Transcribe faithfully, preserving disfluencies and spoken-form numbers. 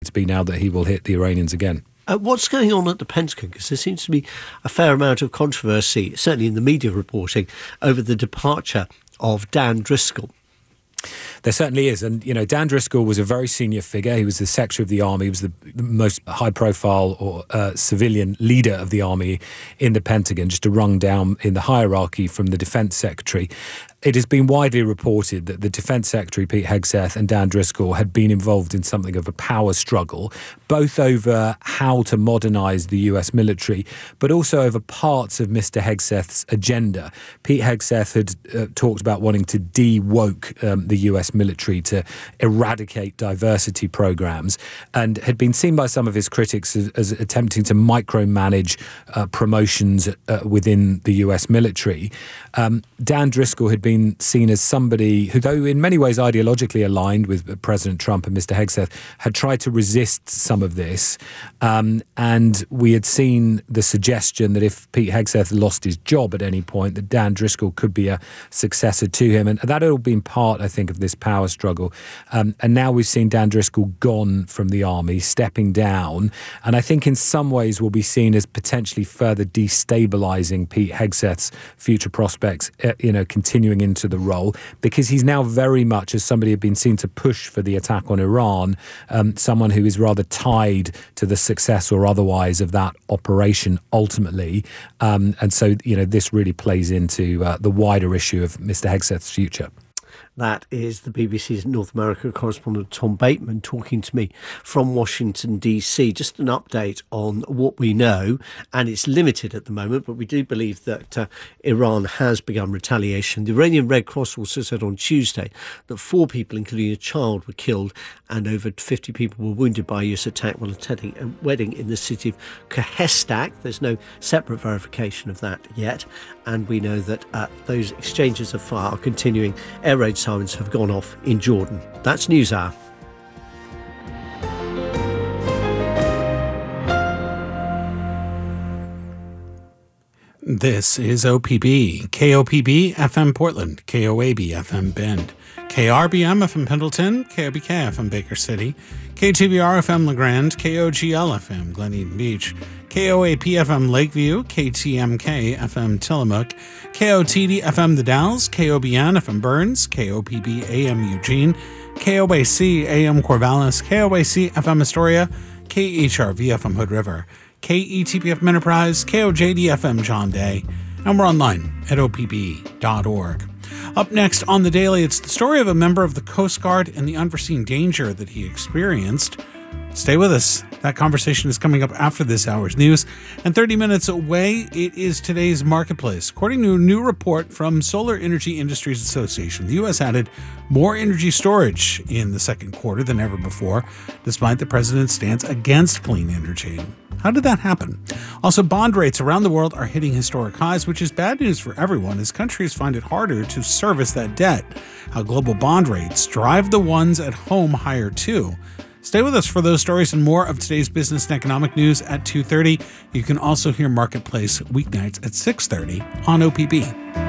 to be now that he will hit the Iranians again. Uh, what's going on at the Pentagon? Because there seems to be a fair amount of controversy, certainly in the media reporting, over the departure of Dan Driscoll. There certainly is. And, you know, Dan Driscoll was a very senior figure. He was the Secretary of the Army. He was the most high-profile or uh, civilian leader of the Army in the Pentagon, just a rung down in the hierarchy from the Defense Secretary. It has been widely reported that the Defense Secretary, Pete Hegseth, and Dan Driscoll had been involved in something of a power struggle, both over how to modernise the U S military, but also over parts of Mister Hegseth's agenda. Pete Hegseth had uh, talked about wanting to de-woke um, the U S military, to eradicate diversity programmes, and had been seen by some of his critics as, as attempting to micromanage uh, promotions uh, within the U S military. Um, Dan Driscoll had been been seen as somebody who, though in many ways ideologically aligned with President Trump and Mister Hegseth, had tried to resist some of this. Um, and we had seen the suggestion that if Pete Hegseth lost his job at any point, that Dan Driscoll could be a successor to him. And that had all been part, I think, of this power struggle. Um, and now we've seen Dan Driscoll gone from the Army, stepping down. And I think in some ways will be seen as potentially further destabilising Pete Hegseth's future prospects, uh, you know, continuing into the role, because he's now very much, as somebody had been seen to push for the attack on Iran, um, someone who is rather tied to the success or otherwise of that operation ultimately. Um, and so, you know, this really plays into uh, the wider issue of Mister Hegseth's future. That is the B B C's North America correspondent Tom Bateman talking to me from Washington, D C. Just an update on what we know, and it's limited at the moment, but we do believe that uh, Iran has begun retaliation. The Iranian Red Cross also said on Tuesday that four people, including a child, were killed and over fifty people were wounded by a U S attack while attending a wedding in the city of Khehestak. There's no separate verification of that yet, and we know that uh, those exchanges of fire are continuing. Air raid sirens have gone off in Jordan. That's NewsHour. This is O P B, K O P B F M Portland, K O A B F M Bend, K R B M F M Pendleton, K O B K F M Baker City, K T V R F M LeGrand, K O G L F M Glen Eden Beach, K O A P F M Lakeview, K T M K F M Tillamook, K O T D F M The Dalles, K O B N F M Burns, K O P B A M Eugene, K O A C A M Corvallis, K O A C F M Astoria, K H R V F M Hood River, K E T P F M Enterprise, K O J D F M John Day, and we're online at O P B dot org. Up next on The Daily, it's the story of a member of the Coast Guard and the unforeseen danger that he experienced. Stay with us. That conversation is coming up after this hour's news. And thirty minutes away, it is today's Marketplace. According to a new report from Solar Energy Industries Association, the U S added more energy storage in the second quarter than ever before, despite the president's stance against clean energy. How did that happen? Also, bond rates around the world are hitting historic highs, which is bad news for everyone as countries find it harder to service that debt. How global bond rates drive the ones at home higher too. Stay with us for those stories and more of today's business and economic news at two thirty. You can also hear Marketplace weeknights at six thirty on O P B.